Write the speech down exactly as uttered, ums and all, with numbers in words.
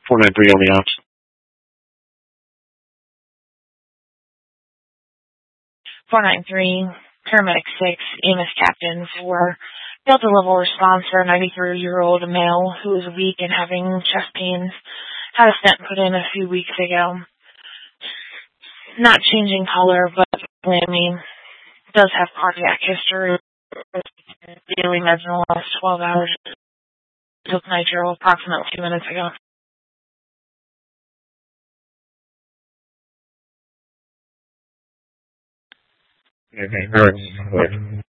four nine three on the ops. four nine three, Paramedic six, E M S Captain four, Delta level response for a ninety-three-year-old male who is weak and having chest pains. Had a stent put in a few weeks ago. Not changing color, but I mean, does have cardiac history. Daily meds in the last twelve hours. Took nitro approximately two minutes ago. Okay, all right.